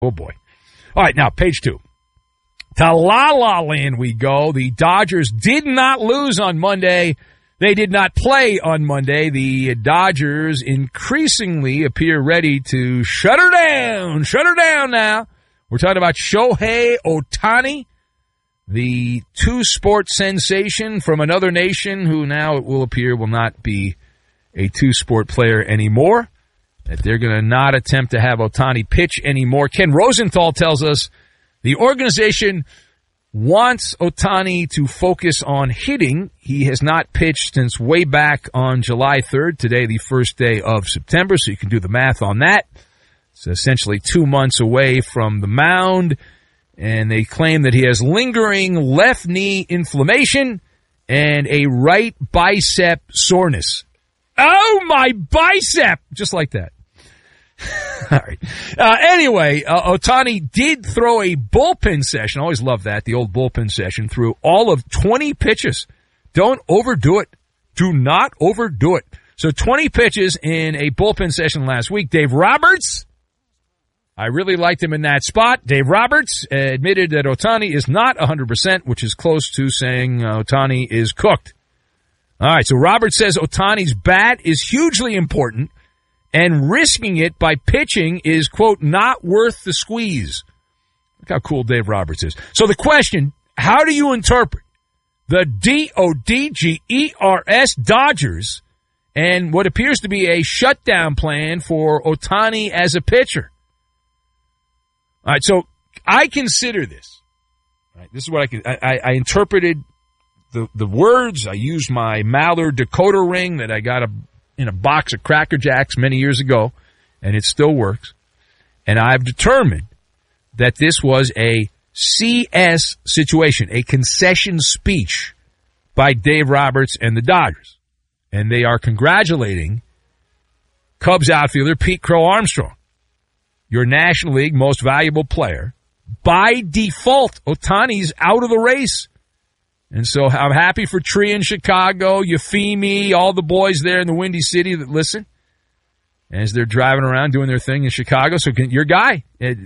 Oh, boy. All right, now, page 2. To La La Land we go. The Dodgers did not lose on Monday. They did not play on Monday. The Dodgers increasingly appear ready to shut her down. Shut her down now. We're talking about Shohei Ohtani, the two-sport sensation from another nation who now it will appear will not be a two-sport player anymore, that they're going to not attempt to have Ohtani pitch anymore. Ken Rosenthal tells us the organization wants Ohtani to focus on hitting. He has not pitched since way back on July 3rd, today the first day of September, so you can do the math on that. It's essentially 2 months away from the mound, and they claim that he has lingering left knee inflammation and a right bicep soreness. Oh, my bicep! Just like that. All right. Anyway, Ohtani did throw a bullpen session. I always love that, the old bullpen session, through all of 20 pitches. Don't overdo it. Do not overdo it. So 20 pitches in a bullpen session last week. Dave Roberts, I really liked him in that spot. Dave Roberts admitted that Ohtani is not 100%, which is close to saying Ohtani is cooked. All right, so Roberts says Ohtani's bat is hugely important, and risking it by pitching is, quote, not worth the squeeze. Look how cool Dave Roberts is. So the question, how do you interpret the DODGERS Dodgers and what appears to be a shutdown plan for Ohtani as a pitcher? All right, so I consider this. All right, this is what I interpreted the words. I used my Mallard decoder ring that I got in a box of Cracker Jacks many years ago, and it still works. And I've determined that this was a CS situation, a concession speech by Dave Roberts and the Dodgers. And they are congratulating Cubs outfielder Pete Crow Armstrong, your National League most valuable player. By default, Ohtani's out of the race. And so I'm happy for Tree in Chicago, Euphemi, all the boys there in the Windy City that listen as they're driving around doing their thing in Chicago. So your guy,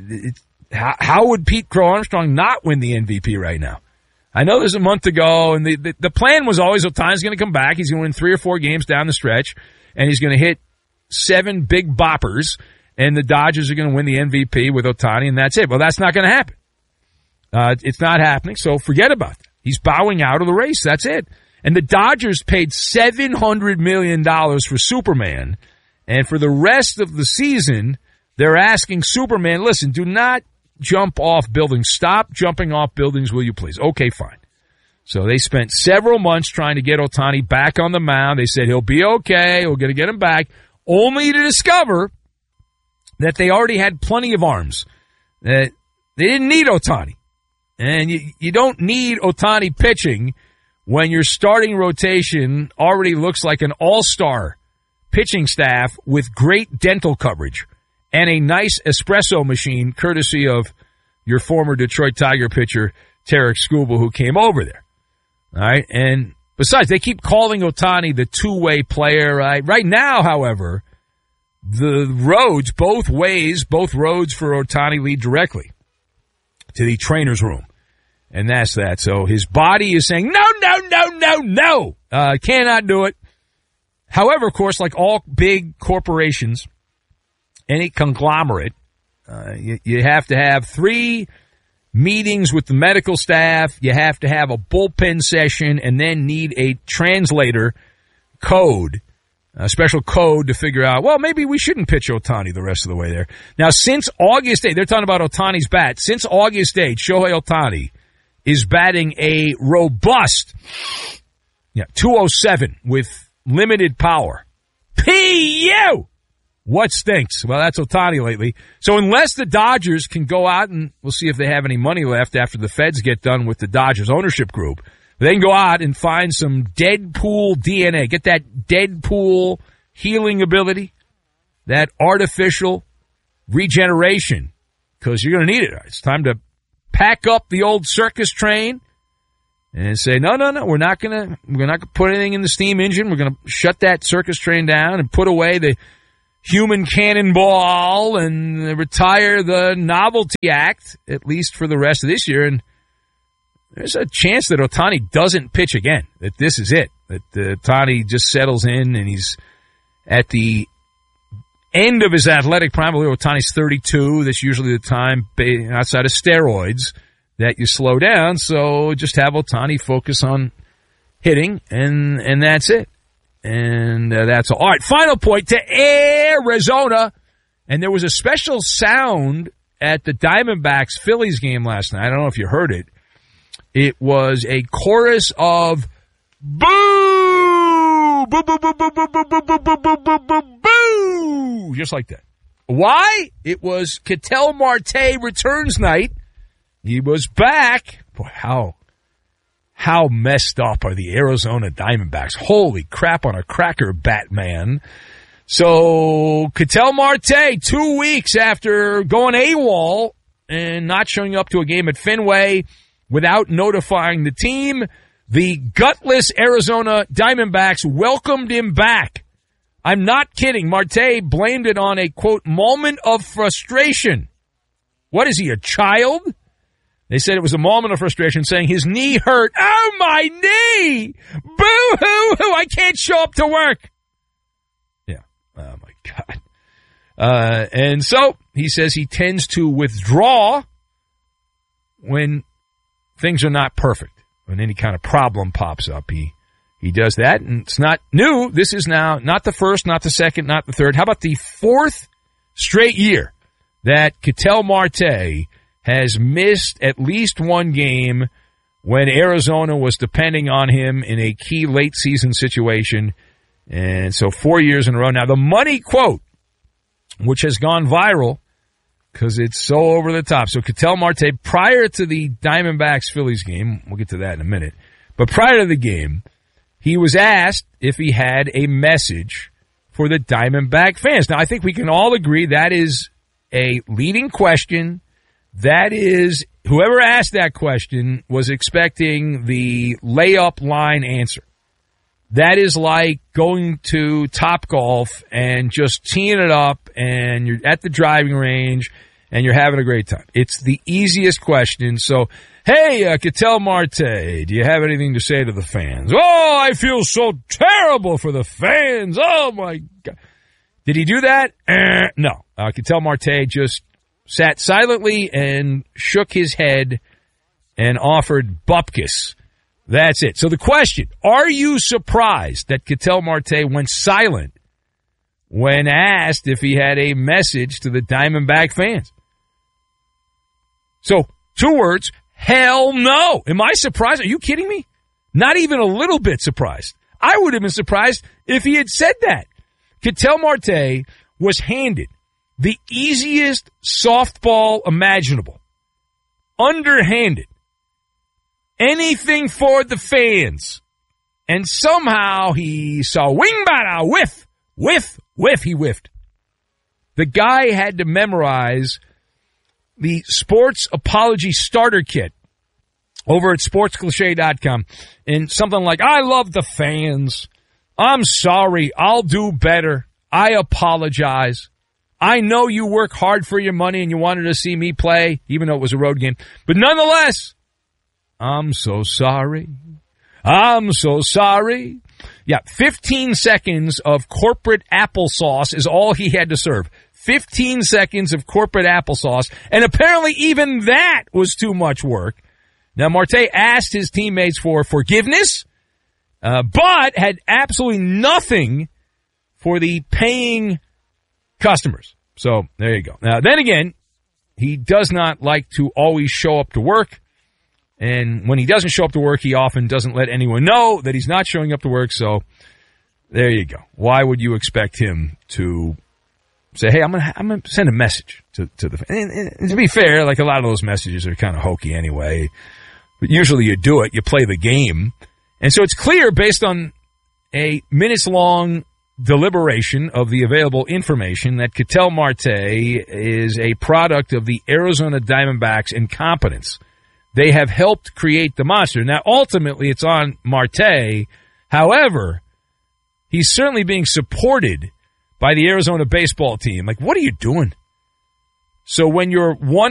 how would Pete Crow Armstrong not win the MVP right now? I know there's a month ago, and the plan was always Ohtani's going to come back. He's going to win 3 or 4 games down the stretch, and he's going to hit 7 big boppers, and the Dodgers are going to win the MVP with Ohtani, and that's it. Well, that's not going to happen. It's not happening, so forget about that. He's bowing out of the race. That's it. And the Dodgers paid $700 million for Superman. And for the rest of the season, they're asking Superman, listen, do not jump off buildings. Stop jumping off buildings, will you please? Okay, fine. So they spent several months trying to get Ohtani back on the mound. They said he'll be okay. We're going to get him back. Only to discover that they already had plenty of arms. They didn't need Ohtani. And you don't need Ohtani pitching when your starting rotation already looks like an all-star pitching staff with great dental coverage and a nice espresso machine courtesy of your former Detroit Tiger pitcher, Tarek Skubal, who came over there. All right, and besides, they keep calling Ohtani the two-way player. Right now, however, the roads, both roads for Ohtani lead directly to the trainer's room. And that's that. So his body is saying, no, cannot do it. However, of course, like all big corporations, any conglomerate, you have to have 3 meetings with the medical staff. You have to have a bullpen session and then need a translator code, a special code to figure out, well, maybe we shouldn't pitch Ohtani the rest of the way there. Now, since August 8th, they're talking about Ohtani's bat. Since August 8th, Shohei Ohtani is batting a robust 207 with limited power. P.U. What stinks? Well, that's Ohtani lately. So unless the Dodgers can go out, and we'll see if they have any money left after the Feds get done with the Dodgers ownership group, they can go out and find some Deadpool DNA. Get that Deadpool healing ability, that artificial regeneration, because you're going to need it. It's time to pack up the old circus train and say, no, we're not going to put anything in the steam engine. We're going to shut that circus train down and put away the human cannonball and retire the novelty act, at least for the rest of this year. And there's a chance that Ohtani doesn't pitch again, that this is it, that Ohtani just settles in and he's at the end of his athletic prime. I believe Ohtani's 32. That's usually the time outside of steroids that you slow down. So just have Ohtani focus on hitting, and that's it. And that's all. All right, final point to Arizona. And there was a special sound at the Diamondbacks Phillies game last night. I don't know if you heard it. It was a chorus of boo, boo, boo, boo, boo, boo, boo, boo, boo, boo, boo, boo, boo, just like that. Why? It was Ketel Marte returns night. He was back. Boy, how messed up are the Arizona Diamondbacks? Holy crap on a cracker, Batman. So, Ketel Marte, 2 weeks after going AWOL and not showing up to a game at Fenway without notifying the team, the gutless Arizona Diamondbacks welcomed him back. I'm not kidding. Marte blamed it on a, quote, moment of frustration. What is he, a child? They said it was a moment of frustration, saying his knee hurt. Oh, my knee! Boo-hoo-hoo! I can't show up to work. Yeah. Oh, my God. And so he says he tends to withdraw when things are not perfect. When any kind of problem pops up, he does that. And it's not new. This is now not the first, not the second, not the third. How about the fourth straight year that Ketel Marte has missed at least one game when Arizona was depending on him in a key late season situation. And so 4 years in a row. Now, the money quote, which has gone viral because it's so over the top. So Ketel Marte, prior to the Diamondbacks-Phillies game, we'll get to that in a minute, but prior to the game, he was asked if he had a message for the Diamondback fans. Now, I think we can all agree that is a leading question. That is, whoever asked that question was expecting the layup line answer. That is like going to Topgolf and just teeing it up and you're at the driving range and you're having a great time. It's the easiest question. So, hey, Ketel Marte, do you have anything to say to the fans? Oh, I feel so terrible for the fans. Oh, my God. Did he do that? No. Ketel Marte just sat silently and shook his head and offered bupkis. That's it. So the question, are you surprised that Ketel Marte went silent when asked if he had a message to the Diamondback fans? So, 2 words, hell no. Am I surprised? Are you kidding me? Not even a little bit surprised. I would have been surprised if he had said that. Ketel Marte was handed the easiest softball imaginable. Underhanded. Anything for the fans. And somehow he saw wing batter, whiff, he whiffed. The guy had to memorize the sports apology starter kit over at sportscliche.com. And something like, I love the fans. I'm sorry. I'll do better. I apologize. I know you work hard for your money and you wanted to see me play, even though it was a road game. But nonetheless, I'm so sorry. I'm so sorry. Yeah, 15 seconds of corporate applesauce is all he had to serve. 15 seconds of corporate applesauce. And apparently even that was too much work. Now, Marte asked his teammates for forgiveness, but had absolutely nothing for the paying customers. So there you go. Now, then again, he does not like to always show up to work. And when he doesn't show up to work, he often doesn't let anyone know that he's not showing up to work. So there you go. Why would you expect him to say, hey, I'm gonna send a message to the fans? And to be fair, like a lot of those messages are kind of hokey anyway. But usually you do it, you play the game. And so it's clear based on a minutes-long deliberation of the available information that Ketel Marte is a product of the Arizona Diamondbacks' incompetence. They have helped create the monster. Now, ultimately, it's on Marte. However, he's certainly being supported by the Arizona baseball team. Like, what are you doing? So when your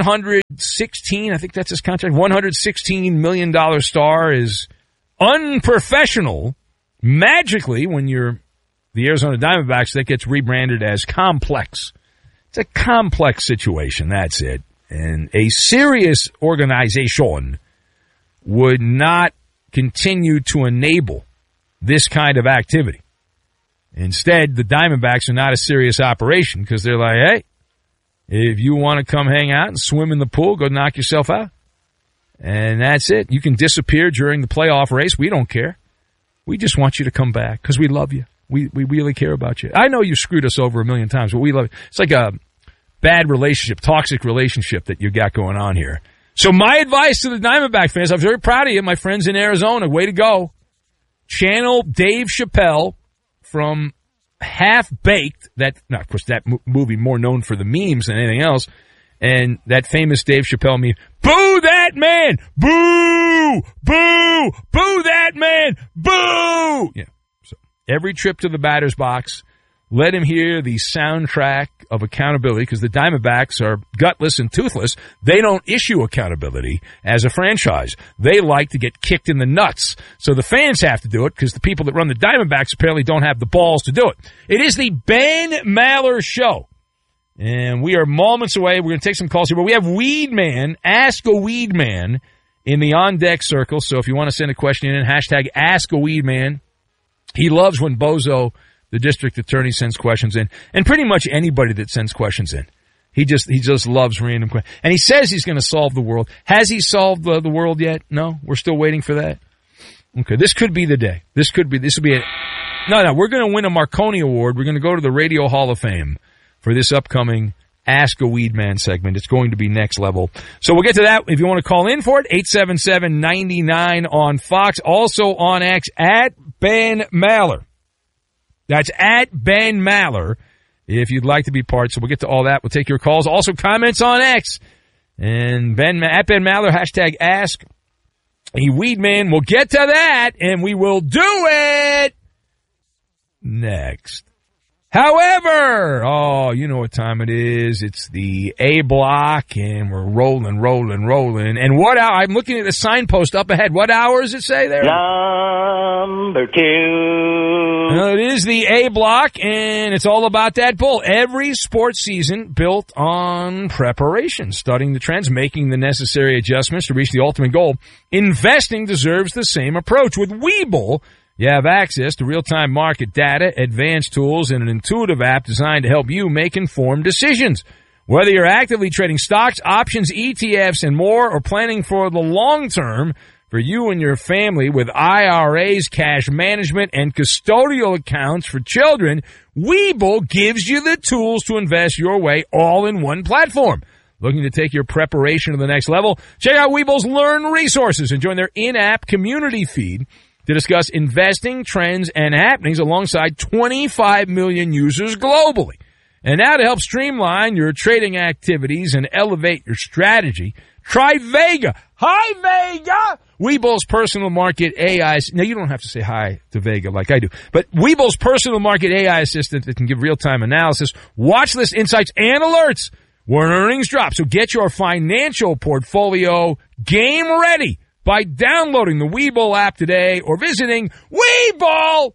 116, I think that's his contract, $116 million star is unprofessional, magically, when you're the Arizona Diamondbacks, that gets rebranded as complex. It's a complex situation, that's it. And a serious organization would not continue to enable this kind of activity. Instead, the Diamondbacks are not a serious operation because they're like, hey, if you want to come hang out and swim in the pool, go knock yourself out. And that's it. You can disappear during the playoff race. We don't care. We just want you to come back because we love you. We really care about you. I know you screwed us over a million times, but we love you. It's like a bad relationship, toxic relationship that you got going on here. So my advice to the Diamondback fans, I'm very proud of you, my friends in Arizona. Way to go. Channel Dave Chappelle from Half-Baked. Of course, that movie more known for the memes than anything else. And that famous Dave Chappelle meme, boo that man! Boo! Boo! Boo that man! Boo! Yeah. So every trip to the batter's box, let him hear the soundtrack of accountability, because the Diamondbacks are gutless and toothless. They don't issue accountability as a franchise. They like to get kicked in the nuts. So the fans have to do it because the people that run the Diamondbacks apparently don't have the balls to do it. It is the Ben Maller Show. And we are moments away. We're going to take some calls here. But we have Weed Man, Ask a Weed Man, in the on-deck circle. So if you want to send a question in, hashtag Ask a Weed Man. He loves when Bozo, the district attorney, sends questions in. And pretty much anybody that sends questions in. He just loves random questions. And he says he's going to solve the world. Has he solved the world yet? No? We're still waiting for that? Okay, this could be the day. This will be it. No, we're going to win a Marconi Award. We're going to go to the Radio Hall of Fame for this upcoming Ask a Weed Man segment. It's going to be next level. So we'll get to that if you want to call in for it. 877-99 on Fox. Also on X, at Ben Maller. That's at Ben Maller if you'd like to be part. So we'll get to all that. We'll take your calls. Also comments on X. And at Ben Maller, hashtag Ask a Weed Man. We'll get to that, and we will do it next. However, you know what time it is. It's the A block, and we're rolling. And what hour? I'm looking at the signpost up ahead. What hour does it say there? Number 2. It is the A block, and it's all about that bull. Every sports season built on preparation, studying the trends, making the necessary adjustments to reach the ultimate goal. Investing deserves the same approach. With Webull, you have access to real-time market data, advanced tools, and an intuitive app designed to help you make informed decisions. Whether you're actively trading stocks, options, ETFs, and more, or planning for the long term for you and your family with IRAs, cash management, and custodial accounts for children, Webull gives you the tools to invest your way all in one platform. Looking to take your preparation to the next level? Check out Webull's Learn Resources and join their in-app community feed to discuss investing trends and happenings alongside 25 million users globally. And now to help streamline your trading activities and elevate your strategy, try Vega. Hi, Vega! Webull's personal market AI. Now, you don't have to say hi to Vega like I do, but Webull's personal market AI assistant that can give real-time analysis, watch list insights, and alerts when earnings drop. So get your financial portfolio game ready by downloading the Webull app today or visiting Webull.com.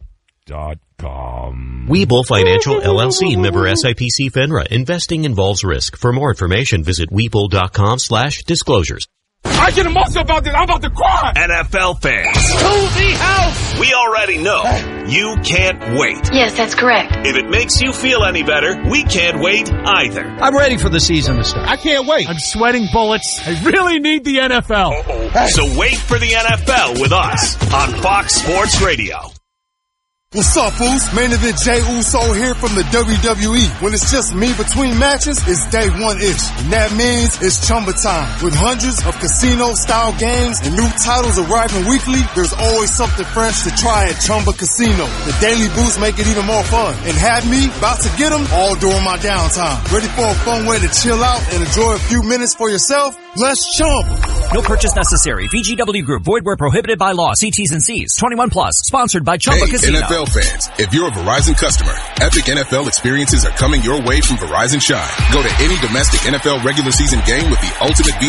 Webull Financial LLC, member SIPC FINRA. Investing involves risk. For more information, visit Webull.com/disclosures. I get emotional about this. I'm about to cry. NFL fans, to the house. We already know you can't wait. Yes, that's correct. If it makes you feel any better, we can't wait either. I'm ready for the season to start. I can't wait. I'm sweating bullets. I really need the NFL. Hey. So wait for the NFL with us on Fox Sports Radio. What's up, fools? Main event Jey Uso here from the WWE. When it's just me between matches, it's day one-ish. And that means it's Chumba time. With hundreds of casino-style games and new titles arriving weekly, there's always something fresh to try at Chumba Casino. The daily boosts make it even more fun. And have me about to get them all during my downtime. Ready for a fun way to chill out and enjoy a few minutes for yourself? Let's Chumba. No purchase necessary. VGW Group. Void where prohibited by law. See T's and C's. 21 plus. Sponsored by Chumba Casino. NFL NFL fans, if you're a Verizon customer, epic NFL experiences are coming your way from Verizon Shine. Go to any domestic NFL regular season game with the ultimate